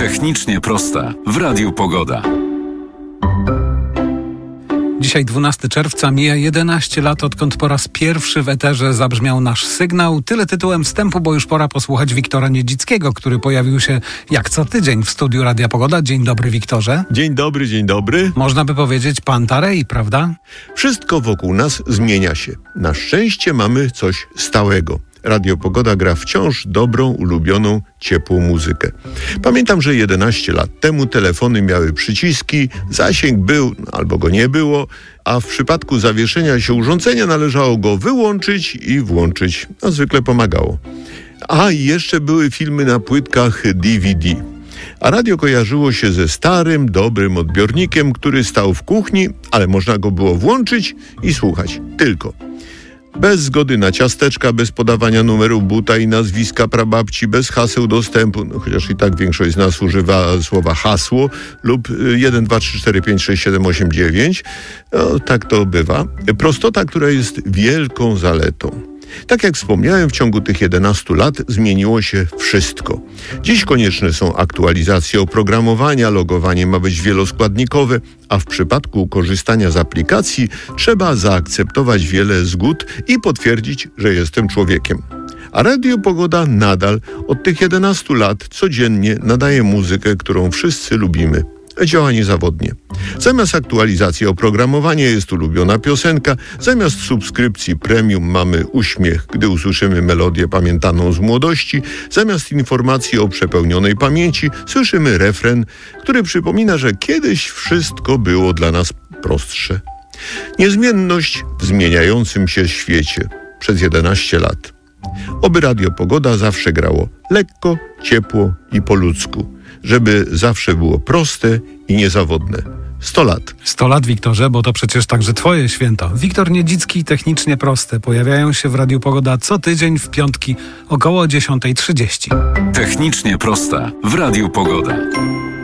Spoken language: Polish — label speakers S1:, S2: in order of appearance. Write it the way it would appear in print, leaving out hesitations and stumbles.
S1: Technicznie prosta w Radiu Pogoda.
S2: Dzisiaj 12 czerwca mija 11 lat, odkąd po raz pierwszy w eterze zabrzmiał nasz sygnał. Tyle tytułem wstępu, bo już pora posłuchać Wiktora Niedzickiego, który pojawił się jak co tydzień w studiu Radia Pogoda. Dzień dobry, Wiktorze.
S3: Dzień dobry, dzień dobry.
S2: Można by powiedzieć pan Tarei, prawda?
S3: Wszystko wokół nas zmienia się. Na szczęście mamy coś stałego. Radio Pogoda gra wciąż dobrą, ulubioną, ciepłą muzykę. Pamiętam, że 11 lat temu telefony miały przyciski, zasięg był albo go nie było, a w przypadku zawieszenia się urządzenia należało go wyłączyć i włączyć. A zwykle pomagało. A i jeszcze były filmy na płytkach DVD. A radio kojarzyło się ze starym, dobrym odbiornikiem, który stał w kuchni, ale można go było włączyć i słuchać. Tylko. Bez zgody na ciasteczka, bez podawania numeru buta i nazwiska prababci, bez haseł dostępu, chociaż i tak większość z nas używa słowa hasło, lub 1, 2, 3, 4, 5, 6, 7, 8, 9. No, tak to bywa. Prostota, która jest wielką zaletą. Tak jak wspomniałem, w ciągu tych 11 lat zmieniło się wszystko. Dziś konieczne są aktualizacje oprogramowania, logowanie ma być wieloskładnikowe, a w przypadku korzystania z aplikacji trzeba zaakceptować wiele zgód i potwierdzić, że jestem człowiekiem. A Radio Pogoda nadal od tych 11 lat codziennie nadaje muzykę, którą wszyscy lubimy. Działa niezawodnie. Zamiast aktualizacji oprogramowania jest ulubiona piosenka, zamiast subskrypcji premium mamy uśmiech, gdy usłyszymy melodię pamiętaną z młodości, zamiast informacji o przepełnionej pamięci słyszymy refren, który przypomina, że kiedyś wszystko było dla nas prostsze. Niezmienność w zmieniającym się świecie przez 11 lat. Oby Radio Pogoda zawsze grało lekko, ciepło i po ludzku. Żeby zawsze było proste i niezawodne. 100 lat.
S2: 100 lat, Wiktorze, bo to przecież także twoje święto. Wiktor Niedzicki, Technicznie proste. Pojawiają się w Radiu Pogoda co tydzień w piątki około 10:30.
S1: Technicznie prosta w Radiu Pogoda.